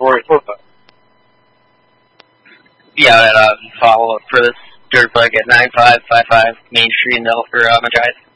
Be out at follow-up for this dirt bike at 9555 Main Street in Elk for my guys.